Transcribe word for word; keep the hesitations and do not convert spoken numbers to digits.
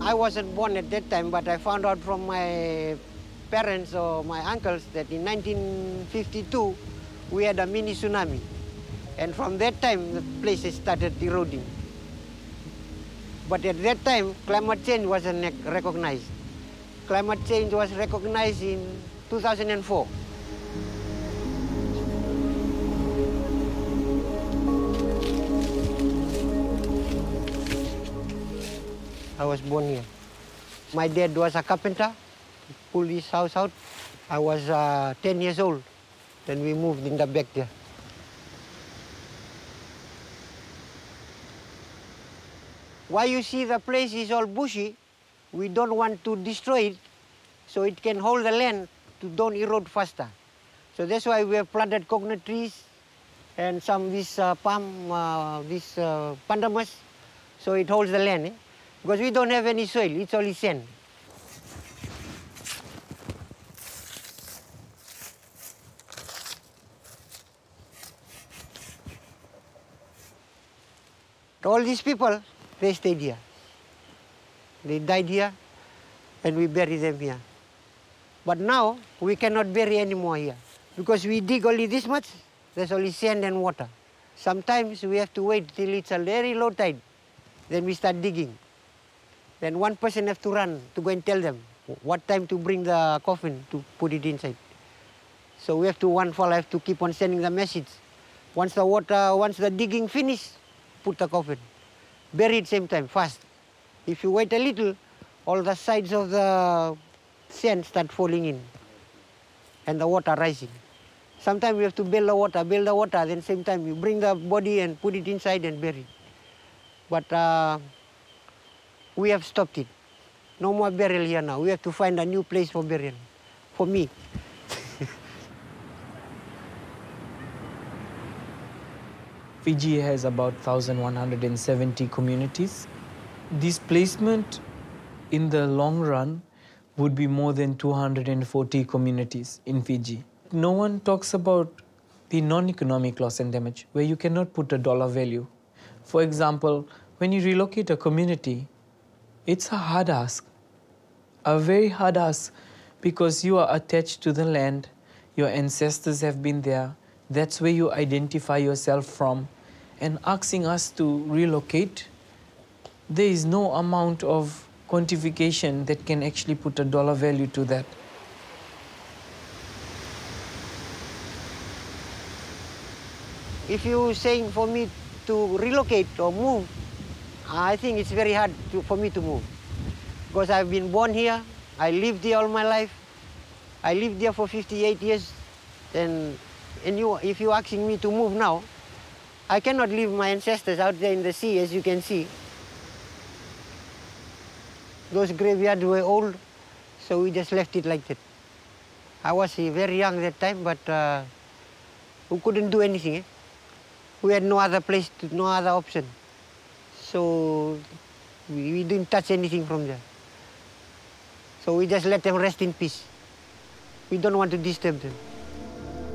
I wasn't born at that time, but I found out from my parents or my uncles that in nineteen fifty-two, we had a mini tsunami. And from that time, the places started eroding. But at that time, climate change wasn't recognized. Climate change was recognized in two thousand four. I was born here. My dad was a carpenter, pulled his house out. I was uh, ten years old. Then we moved in the back there. Why you see the place is all bushy, we don't want to destroy it so it can hold the land to don't erode faster. So that's why we have planted coconut trees and some this uh, palm, uh, this uh, pandanus, so it holds the land. Eh? Because we don't have any soil, it's only sand. All these people, they stayed here. They died here, and we bury them here. But now, we cannot bury anymore here, because we dig only this much, there's only sand and water. Sometimes we have to wait till it's a very low tide, then we start digging. Then one person has to run to go and tell them what time to bring the coffin to put it inside. So we have to, one fellow have to keep on sending the message. Once the water, once the digging finish, put the coffin. Bury it same time, fast. If you wait a little, all the sides of the sand start falling in and the water rising. Sometimes we have to build the water, build the water, then same time you bring the body and put it inside and bury it. But uh, we have stopped it. No more burial here now. We have to find a new place for burial, for me. Fiji has about one thousand one hundred seventy communities. This placement in the long run would be more than two hundred forty communities in Fiji. No one talks about the non-economic loss and damage, where you cannot put a dollar value. For example, when you relocate a community, it's a hard ask, a very hard ask, because you are attached to the land, your ancestors have been there, that's where you identify yourself from. And asking us to relocate, there is no amount of quantification that can actually put a dollar value to that. If you're saying for me to relocate or move, I think it's very hard to, for me to move. Because I've been born here, I lived here all my life. I lived here for fifty-eight years. And, and you, if you're asking me to move now, I cannot leave my ancestors out there in the sea, as you can see. Those graveyards were old, so we just left it like that. I was uh, very young that time, but uh, we couldn't do anything. Eh? We had no other place, to, no other option. So we, we didn't touch anything from there. So we just let them rest in peace. We don't want to disturb them.